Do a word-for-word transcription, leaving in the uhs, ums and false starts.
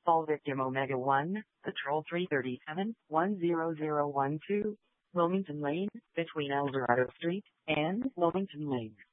Fall victim Omega one, Patrol three thirty-seven, one zero zero one two, Wilmington Lane, between Eldorado Street and Wilmington Lane.